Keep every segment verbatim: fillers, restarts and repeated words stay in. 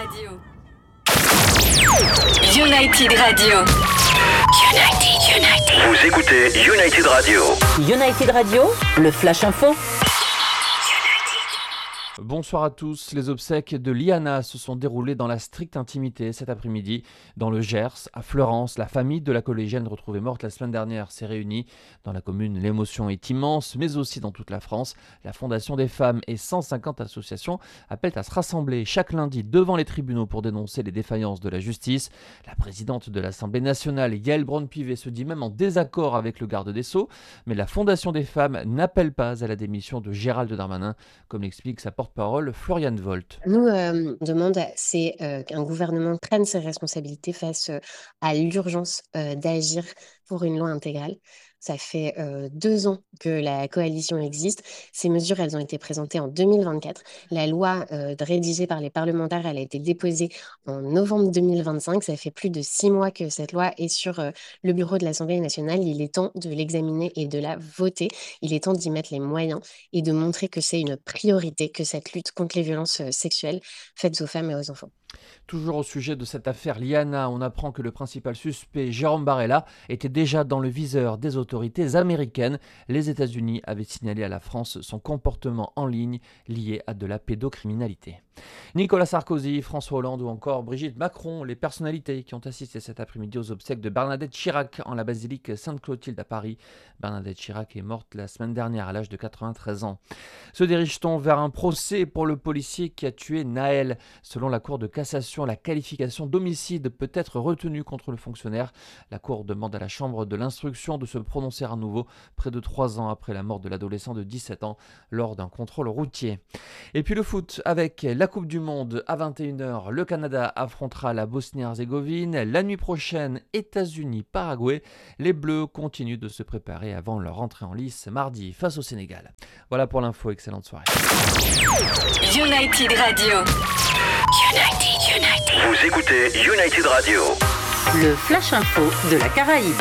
Radio. United Radio. United, United. Vous écoutez United Radio. United Radio, le Flash Info. Bonsoir à tous. Les obsèques de Liana se sont déroulées dans la stricte intimité cet après-midi. Dans le Gers, à Fleurance, la famille de la collégienne retrouvée morte la semaine dernière s'est réunie. Dans la commune, l'émotion est immense, mais aussi dans toute la France. La Fondation des femmes et cent cinquante associations appellent à se rassembler chaque lundi devant les tribunaux pour dénoncer les défaillances de la justice. La présidente de l'Assemblée nationale, Yaël Braun-Pivet, se dit même en désaccord avec le garde des Sceaux. Mais la Fondation des femmes n'appelle pas à la démission de Gérald Darmanin, comme l'explique sa porte-parole Floriane Volt. Nous, euh, on demande, c'est euh, qu'un gouvernement prenne ses responsabilités face euh, à l'urgence euh, d'agir pour une loi intégrale. Ça fait euh, deux ans que la coalition existe. Ces mesures, elles ont été présentées en deux mille vingt-quatre. La loi euh, rédigée par les parlementaires, elle a été déposée en novembre deux mille vingt-cinq. Ça fait plus de six mois que cette loi est sur euh, le bureau de l'Assemblée nationale. Il est temps de l'examiner et de la voter. Il est temps d'y mettre les moyens et de montrer que c'est une priorité, que cette lutte contre les violences euh, sexuelles faites aux femmes et aux enfants. Toujours au sujet de cette affaire Liana, on apprend que le principal suspect, Jérôme Barella, était déjà dans le viseur des autorités américaines. Les États-Unis avaient signalé à la France son comportement en ligne lié à de la pédocriminalité. Nicolas Sarkozy, François Hollande ou encore Brigitte Macron, les personnalités qui ont assisté cet après-midi aux obsèques de Bernadette Chirac en la basilique Sainte-Clotilde à Paris. Bernadette Chirac est morte la semaine dernière à l'âge de quatre-vingt-treize ans. Se dirige-t-on vers un procès pour le policier qui a tué Naël ? Selon la Cour de cassation, la qualification d'homicide peut être retenue contre le fonctionnaire. La Cour demande à la Chambre de l'instruction de se prononcer à nouveau près de trois ans après la mort de l'adolescent de dix-sept ans lors d'un contrôle routier. Et puis le foot avec la Coupe du Monde à vingt et une heures. Le Canada affrontera la Bosnie-Herzégovine. La nuit prochaine, États-Unis-Paraguay. Les Bleus continuent de se préparer avant leur entrée en lice mardi face au Sénégal. Voilà pour l'info. Excellente soirée. United Radio. United, United. Vous écoutez United Radio. Le Flash Info de la Caraïbe.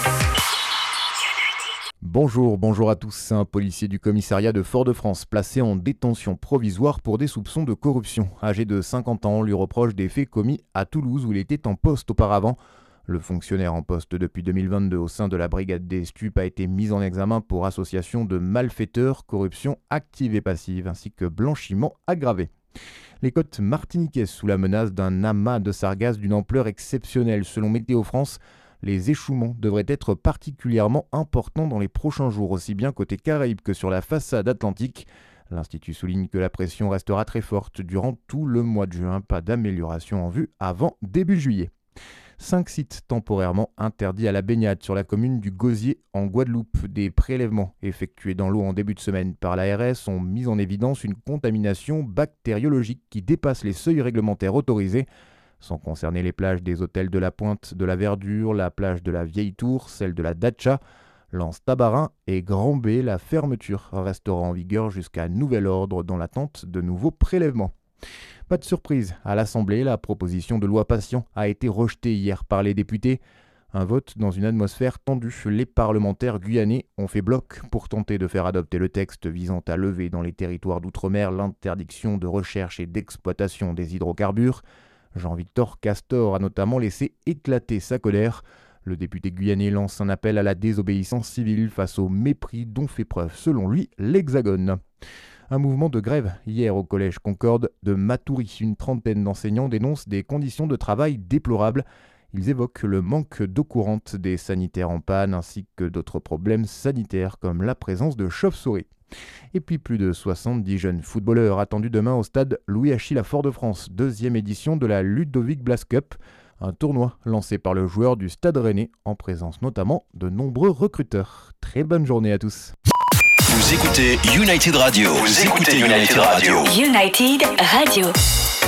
Bonjour, bonjour à tous. Un policier du commissariat de Fort-de-France placé en détention provisoire pour des soupçons de corruption. Âgé de cinquante ans, on lui reproche des faits commis à Toulouse où il était en poste auparavant. Le fonctionnaire en poste depuis deux mille vingt-deux au sein de la brigade des stupes a été mis en examen pour association de malfaiteurs, corruption active et passive ainsi que blanchiment aggravé. Les côtes martiniquaises sous la menace d'un amas de sargasses d'une ampleur exceptionnelle. Selon Météo France, les échouements devraient être particulièrement importants dans les prochains jours, aussi bien côté Caraïbes que sur la façade atlantique. L'Institut souligne que la pression restera très forte durant tout le mois de juin. Pas d'amélioration en vue avant début juillet. Cinq sites temporairement interdits à la baignade sur la commune du Gosier en Guadeloupe. Des prélèvements effectués dans l'eau en début de semaine par l'A R S ont mis en évidence une contamination bactériologique qui dépasse les seuils réglementaires autorisés. Sans concerner les plages des hôtels de la Pointe de la Verdure, la plage de la Vieille Tour, celle de la Datcha, Lens-Tabarin et Grand B, la fermeture restera en vigueur jusqu'à nouvel ordre dans l'attente de nouveaux prélèvements. Pas de surprise, à l'Assemblée, la proposition de loi Patient a été rejetée hier par les députés. Un vote dans une atmosphère tendue. Les parlementaires guyanais ont fait bloc pour tenter de faire adopter le texte visant à lever dans les territoires d'outre-mer l'interdiction de recherche et d'exploitation des hydrocarbures. Jean-Victor Castor a notamment laissé éclater sa colère. Le député guyanais lance un appel à la désobéissance civile face au mépris dont fait preuve, selon lui, l'Hexagone. Un mouvement de grève hier au collège Concorde de Matoury. Une trentaine d'enseignants dénoncent des conditions de travail déplorables. Ils évoquent le manque d'eau courante, des sanitaires en panne ainsi que d'autres problèmes sanitaires comme la présence de chauves-souris. Et puis plus de soixante-dix jeunes footballeurs attendus demain au stade Louis-Achille à Fort-de-France. Deuxième édition de la Ludovic Blas Cup, un tournoi lancé par le joueur du Stade Rennais en présence notamment de nombreux recruteurs. Très bonne journée à tous. Vous écoutez United Radio. Vous écoutez United Radio. United Radio.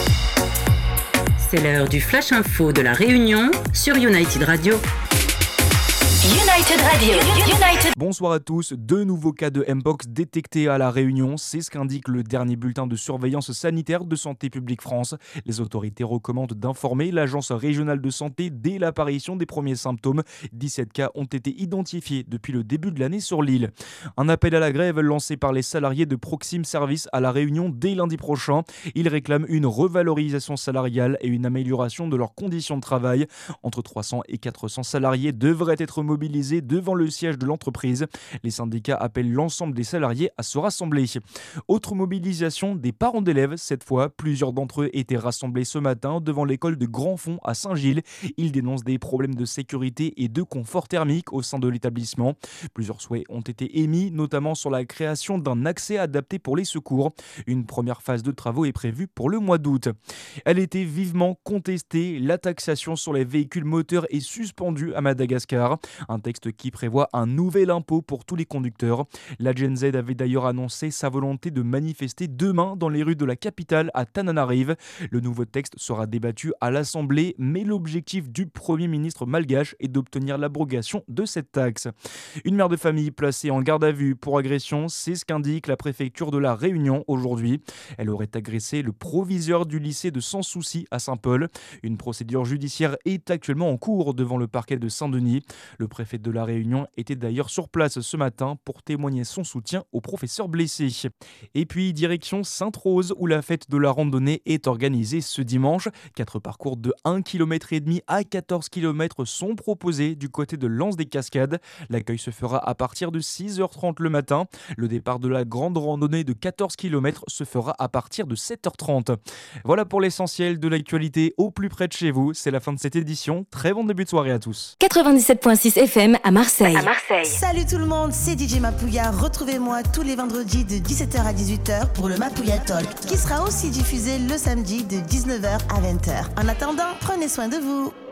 C'est l'heure du Flash Info de la Réunion sur United Radio. United Radio. United. Bonsoir à tous. Deux nouveaux cas de Mpox détectés à La Réunion. C'est ce qu'indique le dernier bulletin de surveillance sanitaire de Santé publique France. Les autorités recommandent d'informer l'agence régionale de santé dès l'apparition des premiers symptômes. dix-sept cas ont été identifiés depuis le début de l'année sur l'île. Un appel à la grève lancé par les salariés de Proxim Service à La Réunion dès lundi prochain. Ils réclament une revalorisation salariale et une amélioration de leurs conditions de travail. Entre trois cents et quatre cents salariés devraient être mobilisés devant le siège de l'entreprise. Les syndicats appellent l'ensemble des salariés à se rassembler. Autre mobilisation des parents d'élèves. Cette fois, plusieurs d'entre eux étaient rassemblés ce matin devant l'école de Grand-Fond à Saint-Gilles. Ils dénoncent des problèmes de sécurité et de confort thermique au sein de l'établissement. Plusieurs souhaits ont été émis, notamment sur la création d'un accès adapté pour les secours. Une première phase de travaux est prévue pour le mois d'août. Elle était vivement contestée. La taxation sur les véhicules moteurs est suspendue à Madagascar. Un texte qui prévoit un nouvel impôt pour tous les conducteurs. La Gen Z avait d'ailleurs annoncé sa volonté de manifester demain dans les rues de la capitale à Tananarive. Le nouveau texte sera débattu à l'Assemblée, mais l'objectif du Premier ministre malgache est d'obtenir l'abrogation de cette taxe. Une mère de famille placée en garde à vue pour agression, c'est ce qu'indique la préfecture de La Réunion aujourd'hui. Elle aurait agressé le proviseur du lycée de Sans Souci à Saint-Paul. Une procédure judiciaire est actuellement en cours devant le parquet de Saint-Denis. Le préfet de La Réunion était d'ailleurs sur place ce matin pour témoigner son soutien aux professeurs blessés. Et puis direction Sainte-Rose où la fête de la randonnée est organisée ce dimanche. Quatre parcours de un virgule cinq kilomètres à quatorze kilomètres sont proposés du côté de L'Anse des Cascades. L'accueil se fera à partir de six heures trente le matin. Le départ de la grande randonnée de quatorze kilomètres se fera à partir de sept heures trente. Voilà pour l'essentiel de l'actualité au plus près de chez vous. C'est la fin de cette édition. Très bon début de soirée à tous. quatre-vingt-dix-sept virgule six F M à Marseille. À Marseille. Salut tout le monde, c'est D J Mapouya. Retrouvez-moi tous les vendredis de dix-sept heures à dix-huit heures pour le Mapouya Talk, qui sera aussi diffusé le samedi de dix-neuf heures à vingt heures. En attendant, prenez soin de vous.